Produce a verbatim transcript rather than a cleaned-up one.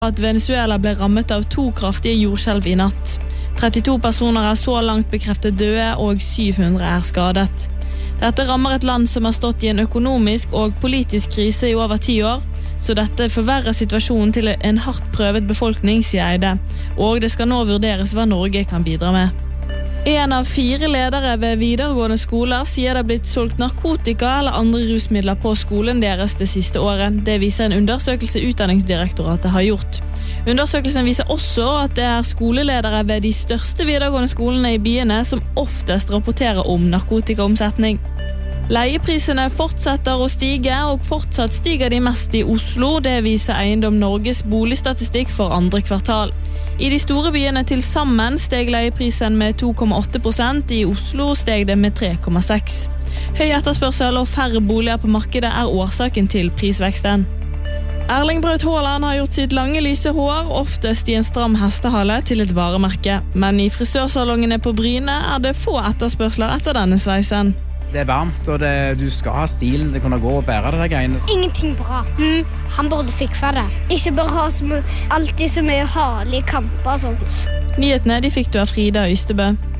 at Venezuela ble rammet av to kraftige jordskjelv i natt. trettito personer er så langt bekreftet døde, og syv hundre er skadet. Dette rammer et land som har stått i en økonomisk og politisk krise i over ti år, så dette forverrer situasjonen til en hardt prøvet befolkning, sier Eide, og det skal nå vurderes hva Norge kan bidra med. En av fire ledere ved videregående skoler sier det har blitt solgt narkotika eller andre rusmidler på skolen deres det siste året. Det viser en undersøkelse Utdanningsdirektoratet har gjort. Undersøkelsen viser også at det er skoleledere ved de største videregående skolene i byene som oftest rapporterer om narkotikaomsetning. Leieprisene fortsetter å stige, og fortsatt stiger de mest i Oslo. Det viser Eiendom Norges boligstatistikk for andre kvartal. I de store byene til sammen steg leieprisen med to komma åtte prosent, i Oslo steg det med tre komma seks. Høy etterspørsel og færre boliger på markedet er årsaken til prisveksten. Erling Braut Haaland har gjort sitt lange lyse hår, oftest i en stram hestehale, til et varemerke. Men i frisørsalongene på Bryne er det få etterspørsler etter denne sveisen. Det er varmt, og det, du skal ha stilen til å kunne gå og bære det der greiene. Ingenting bra. Mm, han burde fikse det. Ikke bare ha så mye, alltid så mye harlige kamper og sånt. Nyhetene de fikk du av Frida Ystebø.